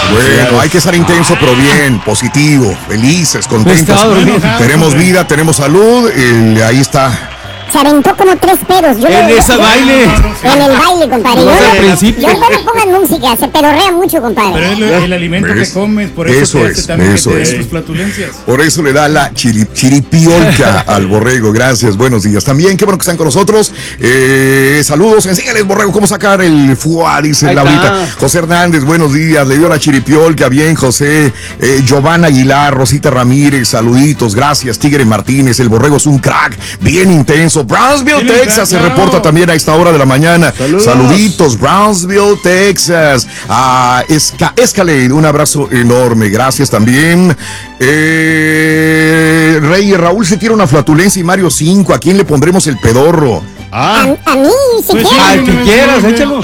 Bueno, hay que ser intenso, pero bien, positivo, felices, contentos. Tenemos vida, tenemos salud, ahí está. Se aventó como 3 pedos. En ese baile. En el baile, compadre. Yo no pongan música, se pedorrea mucho, compadre. Pero el alimento que comes, por eso te hace también que te den tus flatulencias. Por eso le da la chiripiolca al borrego. Gracias, buenos días. También, qué bueno que están con nosotros. Saludos, enséñales, borrego, cómo sacar el fuá, dice Laurita. José Hernández, buenos días. Le dio la chiripiolca, bien, José. Giovanna Aguilar, Rosita Ramírez, saluditos, gracias. Tigre Martínez, el borrego es un crack, bien intenso. Brownsville, Texas, se reporta también a esta hora de la mañana. Saluditos, Brownsville, Texas. Escalade, un abrazo enorme, gracias también. Rey Raúl se tira una flatulencia y Mario 5. ¿A quién le pondremos el pedorro? A mí, si pues quieres. Al que quieras, échalo.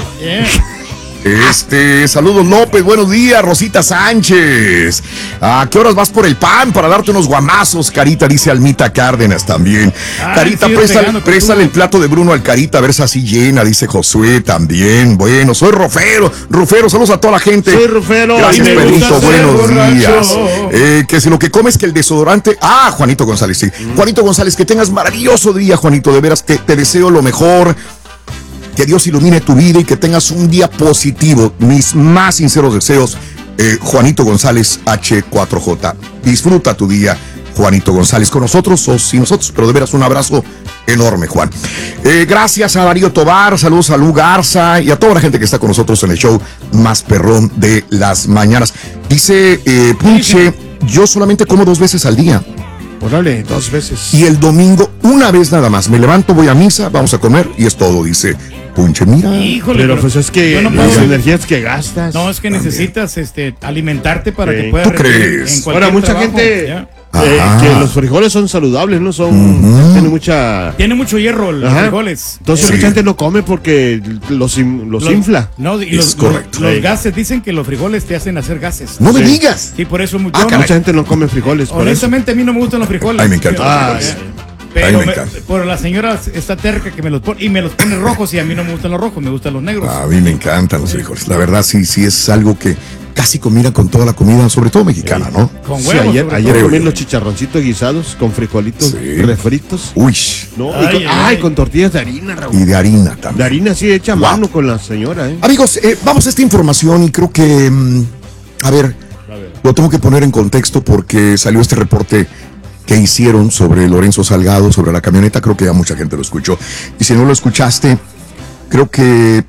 Saludos López, buenos días, Rosita Sánchez. ¿A qué horas vas por el pan para darte unos guamazos? Carita, dice Almita Cárdenas también. Carita, préstale el plato de Bruno al Carita, a ver si así llena, dice Josué también. Bueno, soy Rufero, saludos a toda la gente. Soy Rufero. Gracias, Pedrito, buenos días. Que si lo que comes que el desodorante. Juanito González, sí. Juanito González, que tengas maravilloso día, Juanito, de veras que te deseo lo mejor. Que Dios ilumine tu vida y que tengas un día positivo. Mis más sinceros deseos, Juanito González H4J. Disfruta tu día, Juanito González, con nosotros o sin nosotros, pero de veras un abrazo enorme, Juan. Gracias a Darío Tobar, saludos a Lu Garza y a toda la gente que está con nosotros en el show más perrón de las mañanas. Dice Punche, yo solamente como 2 veces al día. Órale, 2 veces. Y el domingo, una vez nada más. Me levanto, voy a misa, vamos a comer y es todo, dice Punche. Mira. Híjole, pero pues es que las energías que gastas. No, es que necesitas alimentarte para que puedas. ¿Tú crees? Ahora, mucha gente que los frijoles son saludables, ¿no? Son. Tiene mucho hierro los frijoles. Sí. Entonces mucha gente no come porque los infla. No, y Es correcto. los gases, dicen que los frijoles te hacen hacer gases. No me digas. Sí, por eso Mucha gente no come frijoles. Honestamente, a mí no me gustan los frijoles. Ay, me encantan los frijoles. Pero la señora está terca que me los pone, y me los pone rojos, y a mí no me gustan los rojos, me gustan los negros. A mí me encantan los frijoles. La verdad, sí es algo que casi combina con toda la comida, sobre todo mexicana, ¿no? Con Sí, huevos. ayer comí los chicharroncitos guisados con frijolitos refritos. Uy. No, con tortillas de harina, Raúl. Y de harina también. De harina sí hecha mano con la señora, Amigos, vamos a esta información y creo que, a ver, lo tengo que poner en contexto porque salió este reporte que hicieron sobre Lorenzo Salgado, sobre la camioneta. Creo que ya mucha gente lo escuchó. Y si no lo escuchaste, creo que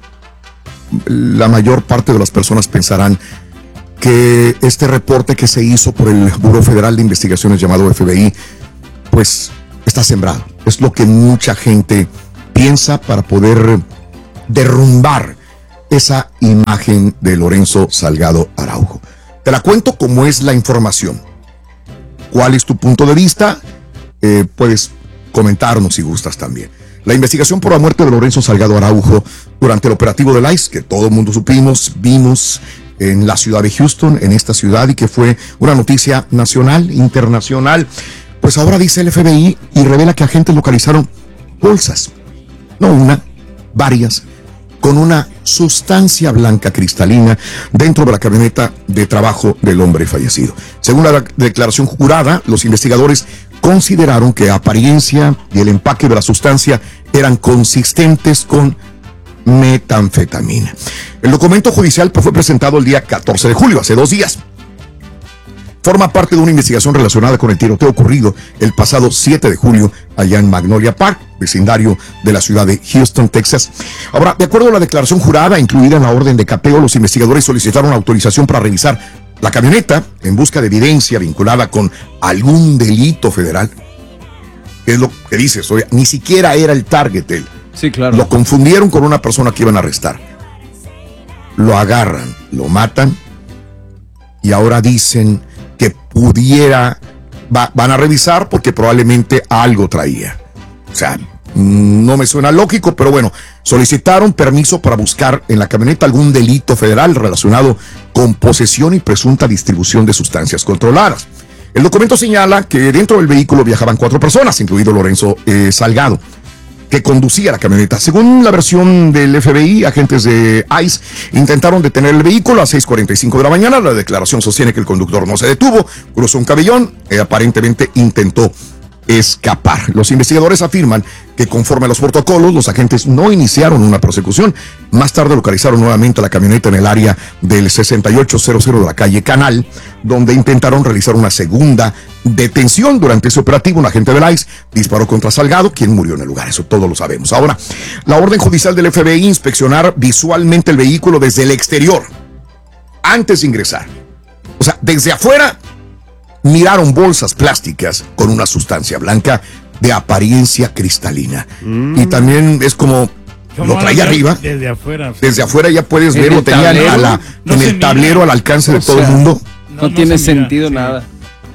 la mayor parte de las personas pensarán que este reporte que se hizo por el Buró Federal de Investigaciones llamado FBI, pues está sembrado. Es lo que mucha gente piensa para poder derrumbar esa imagen de Lorenzo Salgado Araujo. Te la cuento como es la información. ¿Cuál es tu punto de vista? Puedes comentarnos si gustas también. La investigación por la muerte de Lorenzo Salgado Araujo durante el operativo del ICE, que todo el mundo vimos en la ciudad de Houston, en esta ciudad, y que fue una noticia nacional, internacional, pues ahora dice el FBI y revela que agentes localizaron bolsas, no una, varias, con una sustancia blanca cristalina dentro de la camioneta de trabajo del hombre fallecido. Según la declaración jurada, los investigadores consideraron que la apariencia y el empaque de la sustancia eran consistentes con metanfetamina. El documento judicial fue presentado el día 14 de julio, hace 2 días. Forma parte de una investigación relacionada con el tiroteo ocurrido el pasado 7 de julio allá en Magnolia Park, vecindario de la ciudad de Houston, Texas. Ahora, de acuerdo a la declaración jurada incluida en la orden de cateo, los investigadores solicitaron autorización para revisar la camioneta en busca de evidencia vinculada con algún delito federal. ¿Qué es lo que dices? Oye, ni siquiera era el target él. Sí, claro. Lo confundieron con una persona que iban a arrestar. Lo agarran, lo matan y ahora dicen que van a revisar porque probablemente algo traía. O sea, no me suena lógico, pero bueno, solicitaron permiso para buscar en la camioneta algún delito federal relacionado con posesión y presunta distribución de sustancias controladas. El documento señala que dentro del vehículo viajaban 4 personas, incluido Lorenzo Salgado, que conducía la camioneta. Según la versión del FBI, agentes de ICE intentaron detener el vehículo a 6:45 de la mañana. La declaración sostiene que el conductor no se detuvo, cruzó un camellón y aparentemente intentó escapar. Los investigadores afirman que conforme a los protocolos, los agentes no iniciaron una persecución. Más tarde localizaron nuevamente la camioneta en el área del 6800 de la calle Canal, donde intentaron realizar una segunda detención. Durante ese operativo, un agente del ICE disparó contra Salgado, quien murió en el lugar. Eso todos lo sabemos. Ahora, la orden judicial del FBI inspeccionar visualmente el vehículo desde el exterior, antes de ingresar. O sea, desde afuera miraron bolsas plásticas con una sustancia blanca de apariencia cristalina. Y también es como lo traía arriba. Desde afuera. Sí. Desde afuera ya puedes ver, lo tenían en el tablero al alcance de todo el mundo. No tiene sentido nada.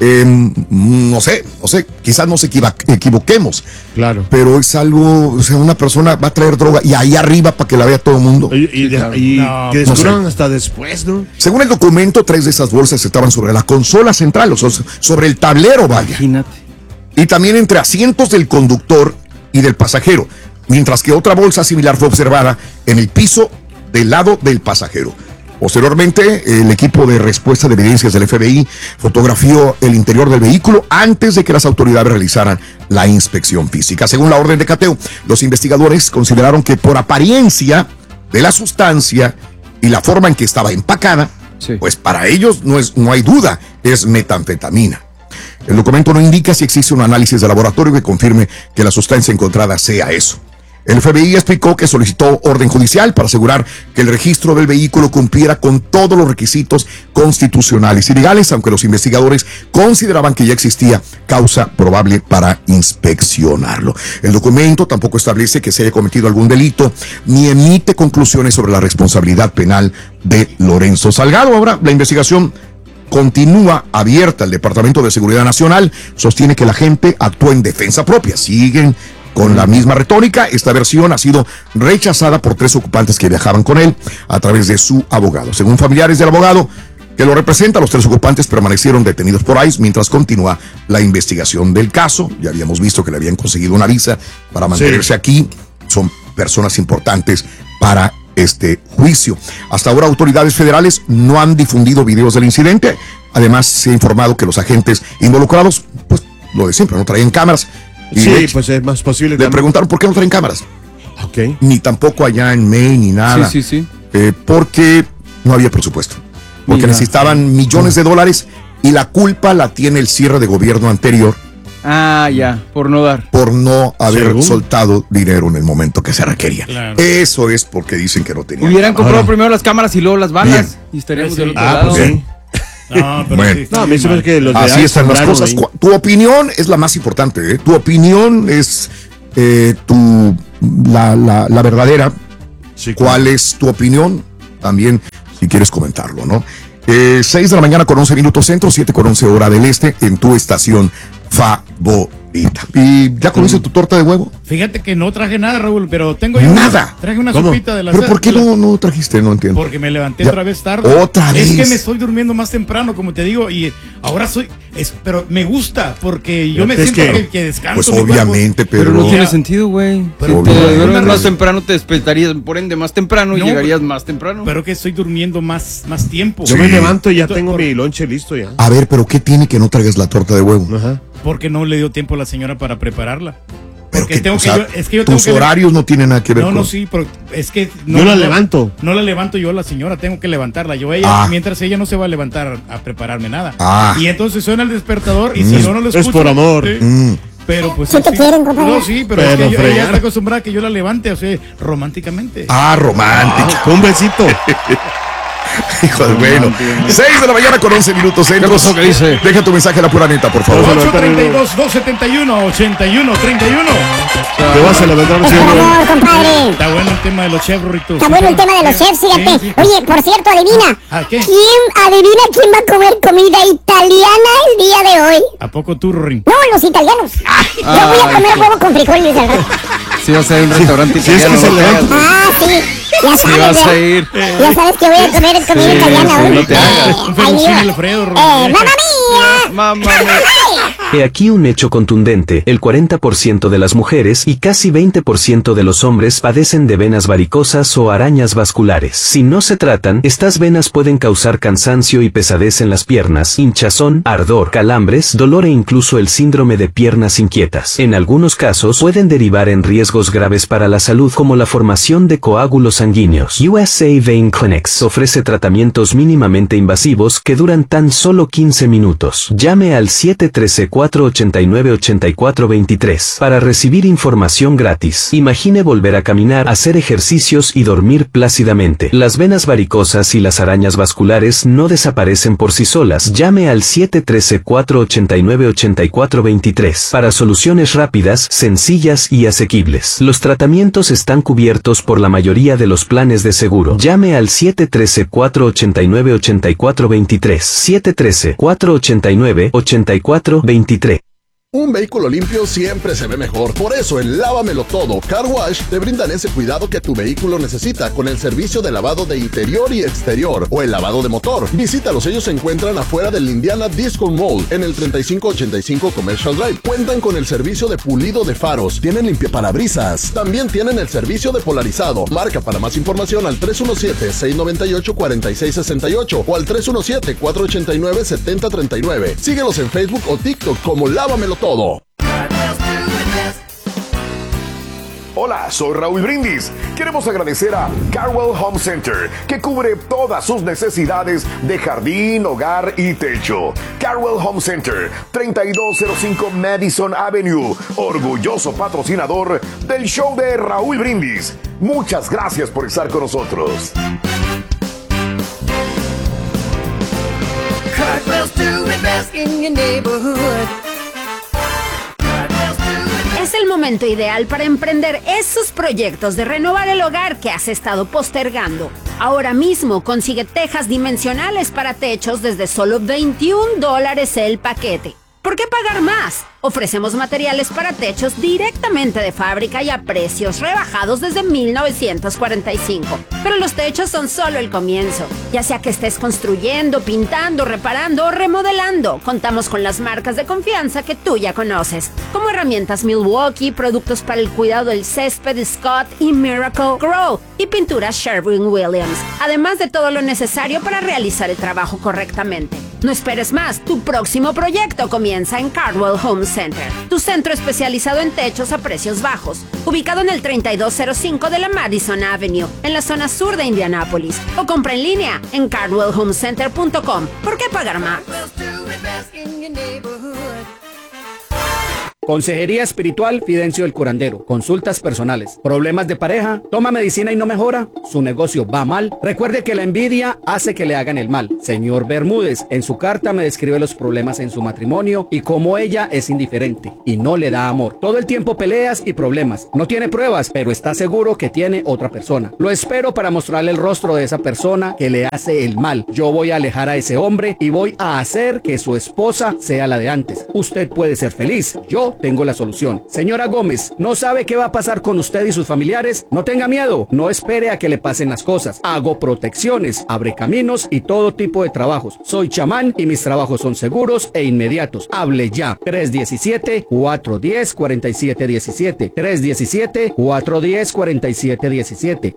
No sé, quizás nos equivoquemos. Claro. Pero es algo, o sea, una persona va a traer droga y ahí arriba para que la vea todo el mundo. Y que descubran hasta después, ¿no? Según el documento, 3 de esas bolsas estaban sobre la consola central, o sea, sobre el tablero, vaya. Imagínate. Y también entre asientos del conductor y del pasajero, mientras que otra bolsa similar fue observada en el piso del lado del pasajero. Posteriormente, el equipo de respuesta de evidencias del FBI fotografió el interior del vehículo antes de que las autoridades realizaran la inspección física. Según la orden de cateo, los investigadores consideraron que por apariencia de la sustancia y la forma en que estaba empacada, pues para ellos no hay duda, es metanfetamina. El documento no indica si existe un análisis de laboratorio que confirme que la sustancia encontrada sea eso. El FBI explicó que solicitó orden judicial para asegurar que el registro del vehículo cumpliera con todos los requisitos constitucionales y legales, aunque los investigadores consideraban que ya existía causa probable para inspeccionarlo. El documento tampoco establece que se haya cometido algún delito ni emite conclusiones sobre la responsabilidad penal de Lorenzo Salgado. Ahora, la investigación continúa abierta. El Departamento de Seguridad Nacional sostiene que la gente actuó en defensa propia. Siguen con la misma retórica. Esta versión ha sido rechazada por 3 ocupantes que viajaban con él a través de su abogado. Según familiares del abogado que lo representa, los 3 ocupantes permanecieron detenidos por ICE mientras continúa la investigación del caso. Ya habíamos visto que le habían conseguido una visa para mantenerse aquí. Son personas importantes para este juicio. Hasta ahora, autoridades federales no han difundido videos del incidente. Además, se ha informado que los agentes involucrados, pues lo de siempre, no traían cámaras. Y sí, pues es más posible. Le preguntaron por qué no traen cámaras. Okay. Ni tampoco allá en Maine ni nada. Sí. Porque no había presupuesto. Porque necesitaban millones de dólares y la culpa la tiene el cierre de gobierno anterior. Por no dar. Por no haber soltado dinero en el momento que se requería. Claro. Eso es porque dicen que no tenían. Hubieran comprado primero las cámaras y luego las balas. Y estaríamos del otro lado. Pues sí. No, pero bueno, a mí se me hace que los así están las cosas. Tu opinión es la más importante, ¿eh? Tu opinión es la verdadera. Sí, ¿Cuál es tu opinión? También, si quieres comentarlo, ¿no? 6 de la mañana con 11 minutos centro, 7 con 11 hora del este, en tu estación favorita. ¿Y ya comiste tu torta de huevo? Fíjate que no traje nada, Raúl, pero tengo yo nada. Traje una ¿Cómo? sopita de la ¿Pero por qué no trajiste? No entiendo. Porque me levanté otra vez tarde. ¿Otra vez? Es que me estoy durmiendo más temprano, como te digo, y ahora pero me gusta, porque yo me siento que descanso. Pues obviamente, pero no tiene sentido, güey. Si te duermes más temprano, te despertarías, por ende, más temprano y llegarías más temprano. Pero que estoy durmiendo más tiempo. Yo me levanto y ya tengo mi lonche listo ya. A ver, pero ¿qué tiene que no traigas la torta de huevo? Ajá. Porque no le dio tiempo a la señora para prepararla. Pero Porque que tus horarios no tienen nada que ver con... sí, pero es que... Yo la levanto. No la levanto yo a la señora, tengo que levantarla. Mientras ella no se va a levantar a prepararme nada. Y entonces suena el despertador y si no lo escucho... Es por amor. Pero pues... Si te quieren, compadre. No, sí, pero es que ella está acostumbrada a que yo la levante, o sea, románticamente. Romántico. Con un besito. Hijo de bueno. 6 de la mañana con 11 minutos centros. ¿Qué dice? Deja tu mensaje a la pura neta, por favor. 832-271-8131. Te vas a levantar, Por favor, compadre. Está bueno el tema de los chefs, Rito. Está bueno el tema de los chefs, fíjate. Sí. Oye, por cierto, adivina. ¿Qué? Adivina quién va a comer comida italiana el día de hoy. ¿A poco tú, Rorín? No, los italianos. Yo voy a comer huevo con frijoles al rato. Sí, vas a ir a un restaurante italiano. es que se levanta. Sí. Ya sabes, Sí, vas a ir. Ya sabes que voy a comer comida italiana hoy. no te hagas. Un fettuccine Alfredo, Rorín. ¡Mamma mía! Mamá mía. He aquí un hecho contundente: el 40% de las mujeres y casi 20% de los hombres padecen de venas varicosas o arañas vasculares. Si no se tratan, estas venas pueden causar cansancio y pesadez en las piernas, hinchazón, ardor, calambres, dolor e incluso el síndrome de piernas inquietas. En algunos casos pueden derivar en riesgos graves para la salud, como la formación de coágulos sanguíneos. USA Vein Clinics ofrece tratamientos mínimamente invasivos que duran tan solo 15 minutos. Llame al 713-489-8423 para recibir información gratis. Imagine volver a caminar, hacer ejercicios y dormir plácidamente. Las venas varicosas y las arañas vasculares no desaparecen por sí solas. Llame al 713-489-8423 para soluciones rápidas, sencillas y asequibles. Los tratamientos están cubiertos por la mayoría de los planes de seguro. Llame al 713-489-8423. 713-489-8423. Un vehículo limpio siempre se ve mejor. Por eso en Lávamelo Todo Car Wash te brindan ese cuidado que tu vehículo necesita con el servicio de lavado de interior y exterior o el lavado de motor. Visítalos, ellos se encuentran afuera del Indiana Disco Mall en el 3585 Commercial Drive. Cuentan con el servicio de pulido de faros, tienen limpiaparabrisas, también tienen el servicio de polarizado. Marca para más información al 317-698-4668 o al 317-489-7039. Síguelos en Facebook o TikTok como Lávamelo Todo. Hola, soy Raúl Brindis. Queremos agradecer a Carwell Home Center, que cubre todas sus necesidades de jardín, hogar y techo. Carwell Home Center, 3205 Madison Avenue, orgulloso patrocinador del show de Raúl Brindis. Muchas gracias por estar con nosotros. Carwell's doing best in your neighborhood. Es el momento ideal para emprender esos proyectos de renovar el hogar que has estado postergando. Ahora mismo consigue tejas dimensionales para techos desde solo $21 el paquete. ¿Por qué pagar más? Ofrecemos materiales para techos directamente de fábrica y a precios rebajados desde 1945. Pero los techos son solo el comienzo. Ya sea que estés construyendo, pintando, reparando o remodelando, contamos con las marcas de confianza que tú ya conoces, como herramientas Milwaukee, productos para el cuidado del césped Scott y Miracle Grow y pinturas Sherwin-Williams, además de todo lo necesario para realizar el trabajo correctamente. No esperes más, tu próximo proyecto comienza en Carwell Home Center, tu centro especializado en techos a precios bajos, ubicado en el 3205 de la Madison Avenue, en la zona sur de Indianápolis, o compra en línea en cardwellhomecenter.com. ¿Por qué pagar más? Consejería espiritual Fidencio el Curandero. Consultas personales. ¿Problemas de pareja? ¿Toma medicina y no mejora? ¿Su negocio va mal? Recuerde que la envidia hace que le hagan el mal. Señor Bermúdez, en su carta me describe los problemas en su matrimonio y cómo ella es indiferente y no le da amor. Todo el tiempo peleas y problemas. No tiene pruebas, pero está seguro que tiene otra persona. Lo espero para mostrarle el rostro de esa persona que le hace el mal. Yo voy a alejar a ese hombre y voy a hacer que su esposa sea la de antes. Usted puede ser feliz. Yo tengo la solución. Señora Gómez, ¿no sabe qué va a pasar con usted y sus familiares? No tenga miedo, no espere a que le pasen las cosas. Hago protecciones, abre caminos y todo tipo de trabajos. Soy chamán y mis trabajos son seguros e inmediatos. Hable ya. 317-410-4717. 317-410-4717.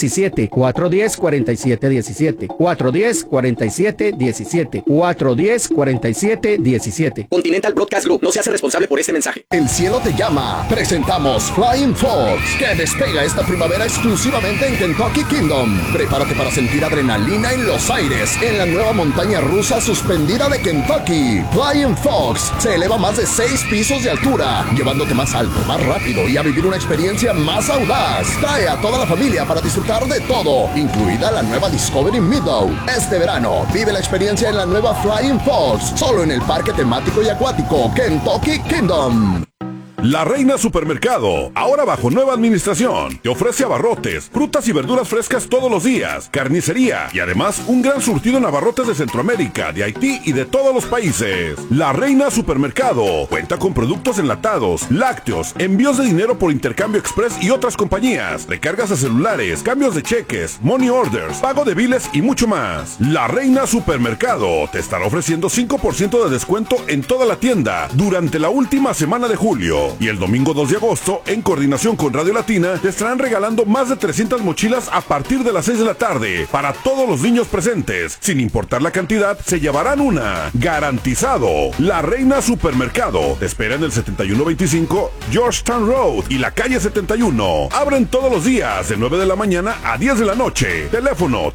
317-410-4717. 410-4717. 410-4717. Continental Broadcast Group no se hace responsable por este mensaje. El cielo te llama. Presentamos Flying Fox, que despega esta primavera exclusivamente en Kentucky Kingdom. Prepárate para sentir adrenalina en los aires en la nueva montaña rusa suspendida de Kentucky. Flying Fox se eleva más de 6 pisos de altura, llevándote más alto, más rápido y a vivir una experiencia más audaz. Trae a toda la familia para disfrutar de todo, incluida la nueva Discovery Meadow. Este verano, vive la experiencia en la nueva Flying Fox, solo en el parque temático y acuático Kentucky Kingdom. La Reina Supermercado, ahora bajo nueva administración, te ofrece abarrotes, frutas y verduras frescas todos los días, carnicería y además un gran surtido en abarrotes de Centroamérica, de Haití y de todos los países. La Reina Supermercado cuenta con productos enlatados, lácteos, envíos de dinero por intercambio express y otras compañías, recargas de celulares, cambios de cheques, money orders, pago de biles y mucho más. La Reina Supermercado te estará ofreciendo 5% de descuento en toda la tienda durante la última semana de julio. Y el domingo 2 de agosto, en coordinación con Radio Latina, te estarán regalando más de 300 mochilas a partir de las 6 de la tarde para todos los niños presentes. Sin importar la cantidad, se llevarán una. Garantizado. La Reina Supermercado te espera en el 7125 Georgetown Road y la calle 71. Abren todos los días de 9 de la mañana a 10 de la noche. Teléfono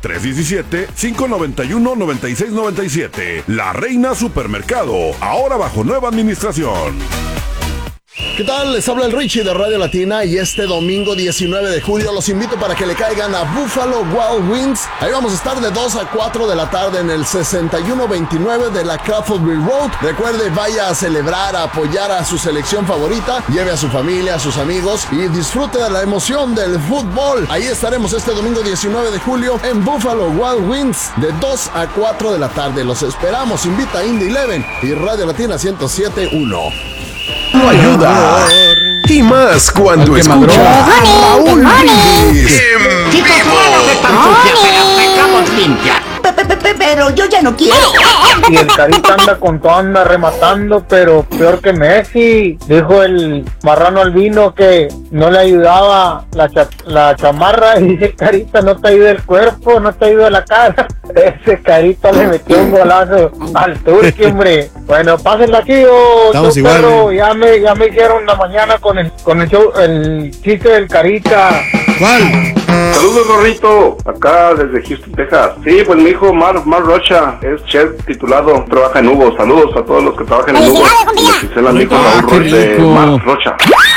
317-591-9697. La Reina Supermercado, ahora bajo nueva administración. ¿Qué tal? Les habla el Richie de Radio Latina y este domingo 19 de julio los invito para que le caigan a Buffalo Wild Wings. Ahí vamos a estar de 2 a 4 de la tarde en el 6129 de la Crawfordville Road. Recuerde, vaya a celebrar, a apoyar a su selección favorita, lleve a su familia, a sus amigos y disfrute de la emoción del fútbol. Ahí estaremos este domingo 19 de julio en Buffalo Wild Wings de 2 a 4 de la tarde. Los esperamos. Invita a Indy 11 y Radio Latina 107.1. No ayuda. Y más cuando escuchas Raúl Brindis. Chicos, no se tan sucia, pero sacamos limpia. Pero yo ya no quiero. Y el Carita anda con todo, anda rematando, pero peor que Messi. Dijo el marrano albino que no le ayudaba la chamarra. Y dice, Carita, no te ayuda el cuerpo, no te ayuda la cara. Ese Carita le metió un golazo al Turqui, hombre. Bueno, pásenla aquí, estamos igual, perro. Ya me hicieron la mañana con el show, el chiste del Carita. ¿Cuál? Saludos, Rorrito, acá desde Houston, Texas. Sí, pues mi hijo Mar Rocha es chef titulado, trabaja en Hugo. Saludos a todos los que trabajan en Hugo. Es el amigo Raúl de Mar Rocha.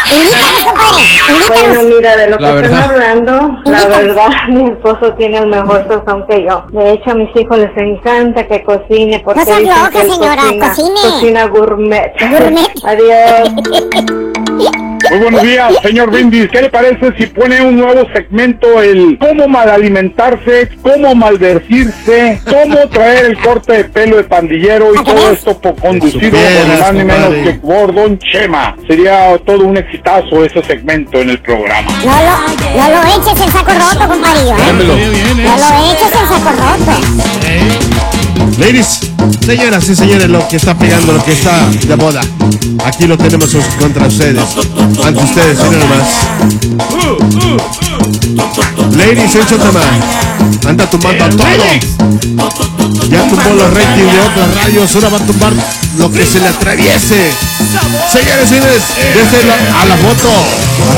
Bueno, mira, de lo que están hablando, la verdad, mi esposo tiene el mejor sazón que yo. De hecho, a mis hijos les encanta que cocine, porque no dicen loca, que él señora, cocina gourmet. Adiós. Muy buenos días, señor Brindis. ¿Qué le parece si pone un nuevo segmento, el cómo mal alimentarse, cómo maldecirse, cómo traer el corte de pelo de pandillero y todo esto conducido por ni más ni menos que por Don Chema? Sería todo un exitazo ese segmento en el programa. No lo eches en saco roto, compañero. No lo eches en saco roto. Ladies, señoras y señores, lo que está pegando, lo que está de moda, aquí lo tenemos contra ustedes, ante ustedes, señores más. Ladies and gentlemen, anda tumbando a todo. Ya tumbó los ratings de otras radios, ahora va a tumbar lo que se le atraviese. Señores y señores, desde a la foto.